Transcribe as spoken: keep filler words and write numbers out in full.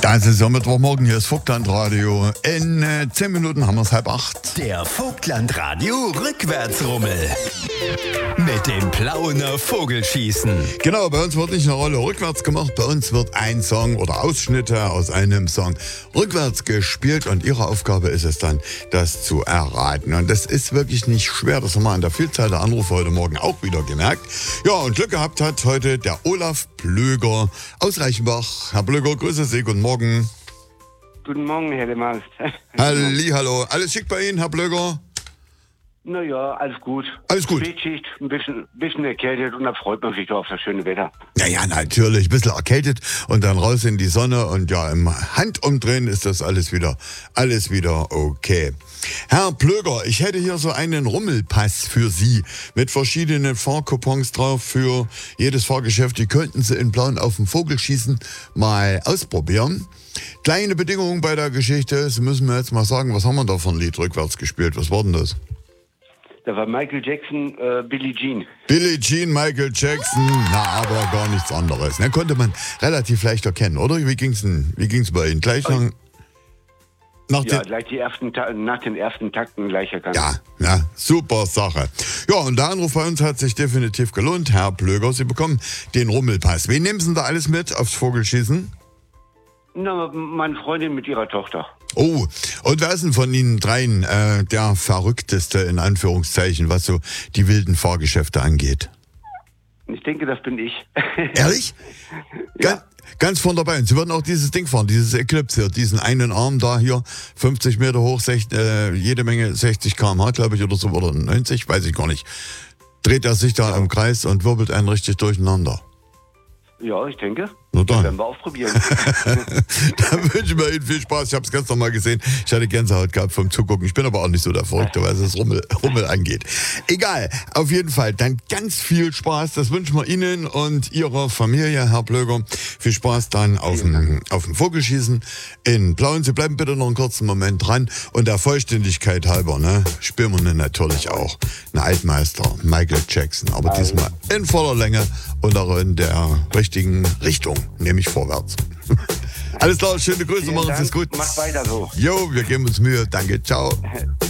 Das ist ja Mittwochmorgen, hier ist Vogtlandradio. In äh, zehn Minuten haben wir es halb acht. Der Vogtlandradio Rückwärtsrummel. Mit dem Plauener Vogelschießen. Genau, bei uns wird nicht eine Rolle rückwärts gemacht, bei uns wird ein Song oder Ausschnitte aus einem Song rückwärts gespielt und Ihre Aufgabe ist es dann, das zu erraten. Und das ist wirklich nicht schwer, das haben wir an der Vielzahl der Anrufe heute Morgen auch wieder gemerkt. Ja, und Glück gehabt hat heute der Olaf Plöger aus Reichenbach. Herr Plöger, grüße Sie, guten Morgen. Guten Morgen, Herr Demast. Hallihallo, alles schick bei Ihnen, Herr Plöger? Naja, alles gut. Alles gut. Spätschicht, ein bisschen, bisschen erkältet und da freut man sich doch auf das schöne Wetter. Naja, natürlich, ein bisschen erkältet und dann raus in die Sonne und ja, im Handumdrehen ist das alles wieder, alles wieder okay. Herr Plöger, ich hätte hier so einen Rummelpass für Sie mit verschiedenen Fahrcoupons drauf für jedes Fahrgeschäft. Die könnten Sie in Plauen auf dem Vogelschießen mal ausprobieren. Kleine Bedingungen bei der Geschichte, Sie müssen mir jetzt mal sagen, was haben wir da für ein Lied rückwärts gespielt? Was war denn das? Da war Michael Jackson, äh, Billie Jean. Billie Jean, Michael Jackson, na aber gar nichts anderes. Ne, konnte man relativ leicht erkennen, oder? Wie ging's denn, wie ging's bei Ihnen? Gleich nach, nach Ja, den, gleich die ersten, Ta- nach den ersten Takten gleich erkannt. ja, ja, super Sache. Ja, und der Anruf bei uns hat sich definitiv gelohnt. Herr Plöger, Sie bekommen den Rummelpass. Wen nehmen Sie da alles mit aufs Vogelschießen? Na, meine Freundin mit ihrer Tochter. Oh, und wer ist denn von Ihnen dreien äh, der Verrückteste, in Anführungszeichen, was so die wilden Fahrgeschäfte angeht? Ich denke, das bin ich. Ehrlich? Ja. Ganz, ganz von dabei. Und Sie würden auch dieses Ding fahren, dieses Eclipse hier, diesen einen Arm da hier, fünfzig Meter hoch, sechzig, äh, jede Menge sechzig Kilometer pro Stunde, glaube ich, oder so, oder neunzig, weiß ich gar nicht. Dreht er sich da im Kreis und wirbelt einen richtig durcheinander. Ja, ich denke. Na dann. Werden wir ausprobieren. Dann wünschen wir Ihnen viel Spaß. Ich habe es ganz normal gesehen. Ich hatte Gänsehaut gehabt vom Zugucken. Ich bin aber auch nicht so der Verrückte, was das Rummel, Rummel angeht. Egal, auf jeden Fall dann ganz viel Spaß. Das wünschen wir Ihnen und Ihrer Familie, Herr Plöger. Viel Spaß dann auf dem, auf dem Vogelschießen in Plauen. Sie bleiben bitte noch einen kurzen Moment dran. Und der Vollständigkeit halber, ne, spielen wir natürlich auch einen Altmeister, Michael Jackson. Aber diesmal in voller Länge und auch in der richtigen Richtung, nämlich vorwärts. Alles klar, schöne Grüße, Vielen machen Sie es Dank. gut. Macht weiter so. Jo, wir geben uns Mühe. Danke, ciao.